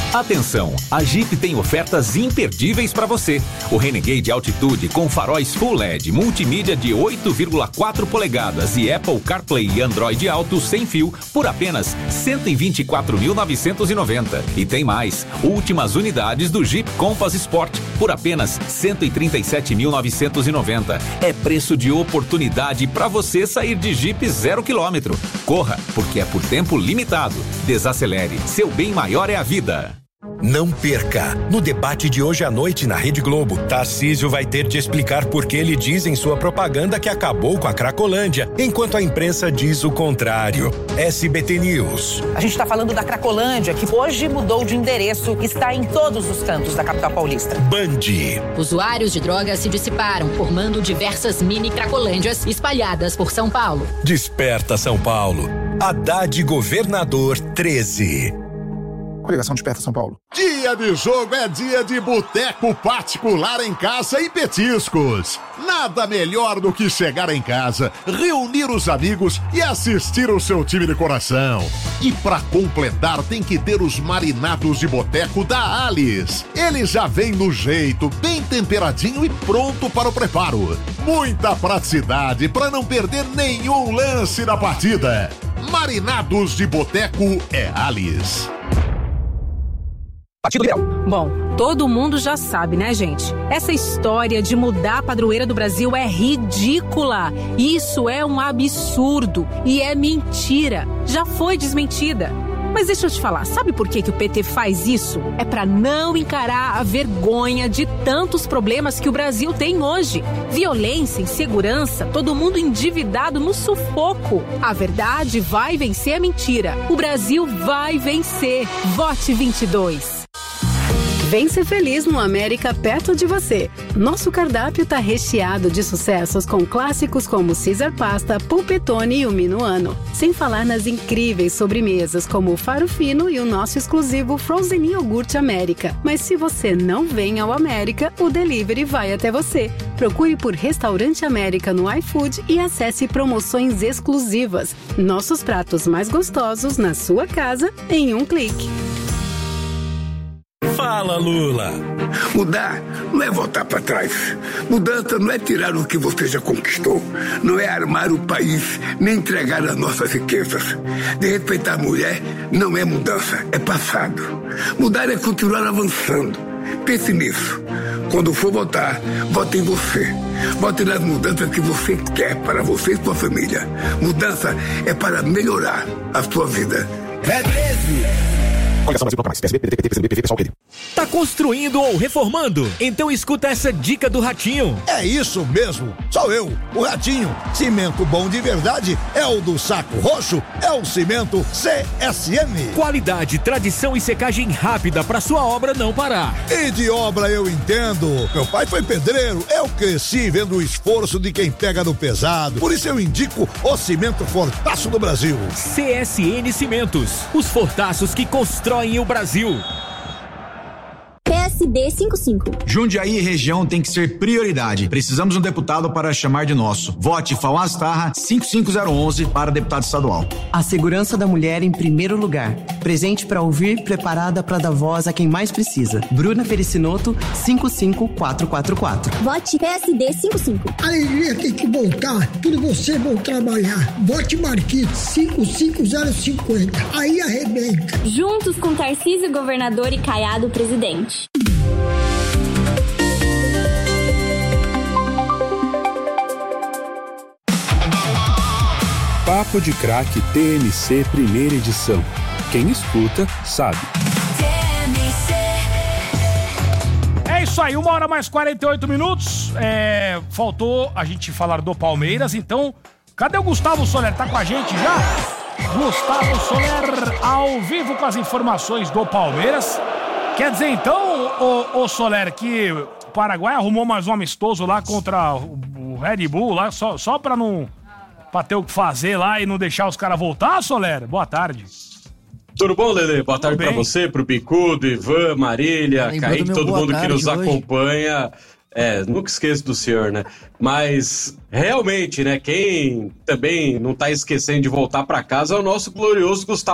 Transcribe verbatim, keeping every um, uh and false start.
Atenção, a Jeep tem ofertas imperdíveis para você. O Renegade Altitude com faróis Full L E D, multimídia de oito vírgula quatro polegadas e Apple CarPlay e Android Auto sem fio por apenas cento e vinte e quatro mil novecentos e noventa. E tem mais, últimas unidades do Jeep Compass Sport por apenas cento e trinta e sete mil novecentos e noventa. É preço de oportunidade para você sair de Jeep zero quilômetro. Corra, porque é por tempo limitado. Desacelere, seu bem maior é a vida. Não perca! No debate de hoje à noite na Rede Globo, Tarcísio vai ter de explicar por que ele diz em sua propaganda que acabou com a Cracolândia, enquanto a imprensa diz o contrário. S B T News. A gente está falando da Cracolândia, que hoje mudou de endereço e está em todos os cantos da capital paulista. Band. Usuários de drogas se dissiparam, formando diversas mini Cracolândias espalhadas por São Paulo. Desperta São Paulo. Haddad Governador treze. Coligação Desperta São Paulo. Dia de jogo é dia de boteco particular em casa e petiscos. Nada melhor do que chegar em casa, reunir os amigos e assistir o seu time de coração. E pra completar tem que ter os marinados de boteco da Alice. Ele já vem no jeito, bem temperadinho e pronto para o preparo. Muita praticidade para não perder nenhum lance da partida. Marinados de boteco é Alice. Partido Liberal. Bom, todo mundo já sabe, né, gente? Essa história de mudar a padroeira do Brasil é ridícula. Isso é um absurdo e é mentira. Já foi desmentida. Mas deixa eu te falar, sabe por que, que o P T faz isso? É pra não encarar a vergonha de tantos problemas que o Brasil tem hoje. Violência, insegurança, todo mundo endividado no sufoco. A verdade vai vencer a mentira. O Brasil vai vencer. Vote vinte e dois. Vem ser feliz no América perto de você. Nosso cardápio tá recheado de sucessos com clássicos como Caesar Pasta, Pulpetone e o Minuano. Sem falar nas incríveis sobremesas como o Faro Fino e o nosso exclusivo Frozen Iogurte América. Mas se você não vem ao América, o delivery vai até você. Procure por Restaurante América no iFood e acesse promoções exclusivas. Nossos pratos mais gostosos na sua casa em um clique. Fala, Lula! Mudar não é voltar para trás. Mudança não é tirar o que você já conquistou. Não é armar o país, nem entregar as nossas riquezas. De respeitar a mulher não é mudança, é passado. Mudar é continuar avançando. Pense nisso. Quando for votar, vote em você. Vote nas mudanças que você quer para você e sua família. Mudança é para melhorar a sua vida. É treze! Tá construindo ou reformando? Então escuta essa dica do Ratinho. É isso mesmo, sou eu, o Ratinho. Cimento bom de verdade é o do Saco Roxo, é o Cimento C S M. Qualidade, tradição e secagem rápida pra sua obra não parar. E de obra eu entendo. Meu pai foi pedreiro, eu cresci vendo o esforço de quem pega no pesado. Por isso eu indico o Cimento Fortaço do Brasil. C S N Cimentos, os fortaços que constroem o Brasil. P S D cinquenta e cinco. Jundiaí e região tem que ser prioridade. Precisamos de um deputado para chamar de nosso. Vote Fauaz Tarra cinco cinco zero um um para deputado estadual. A segurança da mulher em primeiro lugar. Presente para ouvir, preparada para dar voz a quem mais precisa. Bruna Felicinoto cinco cinco quatro quatro quatro. Vote P S D cinquenta e cinco. A alegria tem que voltar. Tudo você vão trabalhar. Vote Marquinhos cinco cinco zero cinco zero. Aí arrebenta. Juntos com Tarcísio governador e Caiado presidente. Papo de Craque T M C primeira edição. Quem escuta, sabe. É isso aí, uma hora mais quarenta e oito minutos. É, faltou a gente falar do Palmeiras, então... Cadê o Gustavo Soler? Tá com a gente já? Gustavo Soler ao vivo com as informações do Palmeiras. Quer dizer, então, o, o Soler, que o Paraguai arrumou mais um amistoso lá contra o, o Red Bull, lá, só, só pra não... Pra ter o que fazer lá e não deixar os caras voltar, Soler? Boa tarde. Tudo bom, Lelê? Boa tarde pra você, pro Picudo, Ivan, Marília, Kaique, todo mundo que nos acompanha. É, nunca esqueço do senhor, né? Mas, realmente, né, quem também não tá esquecendo de voltar pra casa é o nosso glorioso Gustavo